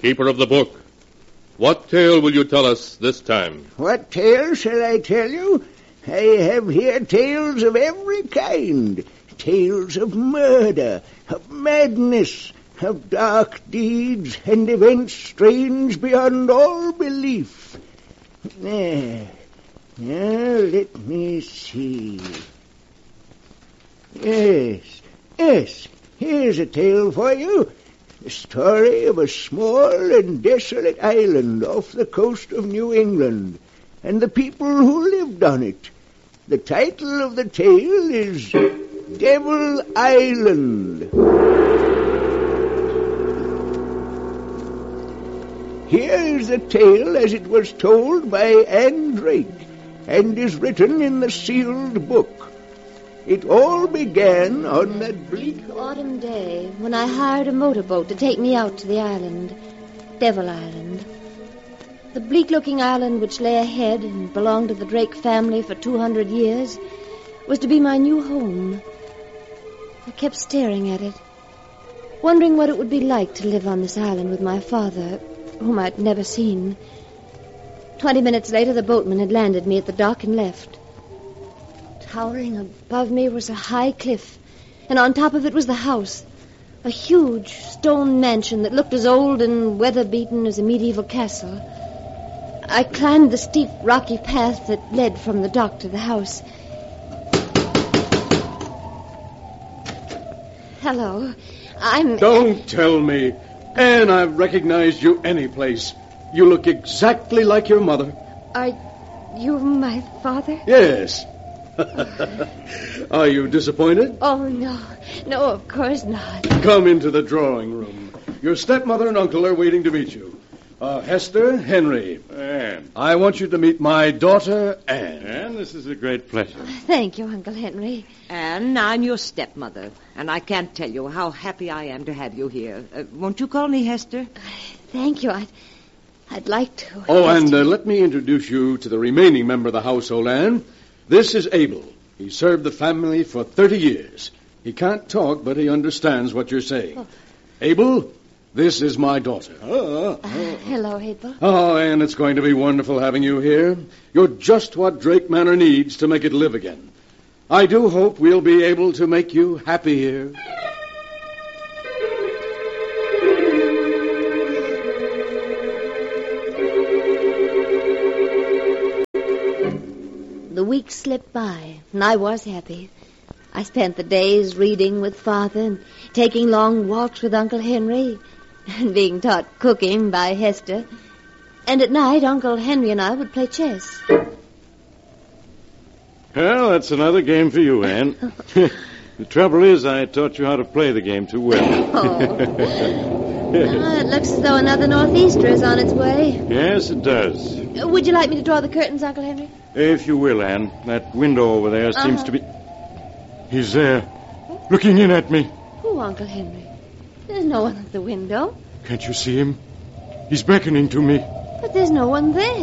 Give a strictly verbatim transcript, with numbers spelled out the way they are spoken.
Keeper of the book, what tale will you tell us this time? What tale shall I tell you? I have here tales of every kind. Tales of murder, of madness, of dark deeds and events strange beyond all belief. Now, now let me see. Yes, yes, here's a tale for you. The story of a small and desolate island off the coast of New England, and the people who lived on it. The title of the tale is Devil Island. Here is the tale as it was told by Anne Drake, and is written in the sealed book. It all began on that bleak autumn day when I hired a motorboat to take me out to the island, Devil Island. The bleak-looking island which lay ahead and belonged to the Drake family for two hundred years was to be my new home. I kept staring at it, wondering what it would be like to live on this island with my father, whom I'd never seen. Twenty minutes later, the boatman had landed me at the dock and left. Towering above me was a high cliff, and on top of it was the house, a huge stone mansion that looked as old and weather-beaten as a medieval castle. I climbed the steep, rocky path that led from the dock to the house. Hello, I'm... Don't tell me. Anne, I've recognized you any place. You look exactly like your mother. Are you my father? Yes. Are you disappointed? Oh, no. No, of course not. Come into the drawing room. Your stepmother and uncle are waiting to meet you. Uh, Hester, Henry. Anne. I want you to meet my daughter, Anne. Anne, this is a great pleasure. Thank you, Uncle Henry. Anne, I'm your stepmother, and I can't tell you how happy I am to have you here. Uh, won't you call me Hester? Thank you. I'd, I'd like to. Oh, Hester. and uh, let me introduce you to the remaining member of the household, Anne. This is Abel. He served the family for thirty years. He can't talk, but he understands what you're saying. Oh. Abel, this is my daughter. Uh, hello, Abel. Oh, Anne, it's going to be wonderful having you here. You're just what Drake Manor needs to make it live again. I do hope we'll be able to make you happy here. The weeks slipped by, and I was happy. I spent the days reading with Father and taking long walks with Uncle Henry and being taught cooking by Hester. And at night, Uncle Henry and I would play chess. Well, that's another game for you, Anne. The trouble is I taught you how to play the game too well. Oh. Ah, it looks as though another northeaster is on its way. Yes, it does. Uh, Would you like me to draw the curtains, Uncle Henry? If you will, Anne. That window over there seems Uh-huh. to be... He's there, looking in at me. Who, Uncle Henry? There's no one at the window. Can't you see him? He's beckoning to me. But there's no one there.